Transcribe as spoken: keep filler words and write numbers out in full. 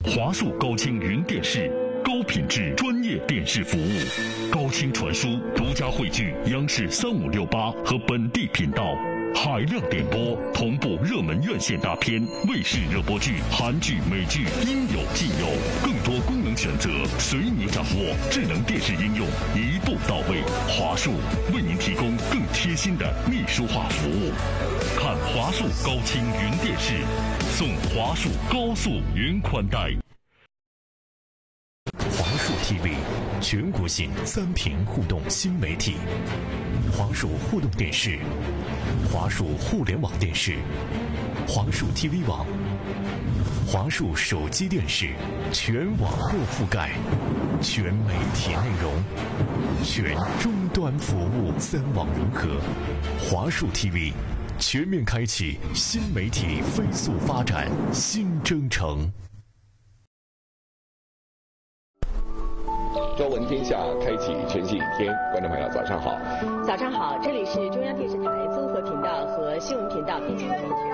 华数高清云电视，高品质专业电视服务。高清传输独家汇聚央视三五六八和本地频道，海量点播同步热门院线大片、卫视热播剧、韩剧、美剧，应有尽有。更多功能选择随你掌握，智能电视应用一步到位。华数为您提供更贴心的秘书化服务。看华数高清云电视，送华数高速云宽带。 华数 T V 全国性三屏互动新媒体，华数互动电视、华数互联网电视、华数 T V 网、华数手机电视，全网络覆盖，全媒体内容，全终端服务，三网融合。华数 T V 全面开启新媒体飞速发展新征程。 朝闻天下，开启全新一天。观众朋友，早上好！ 早上好，这里是中央电视台综合频道和新闻频道并联播。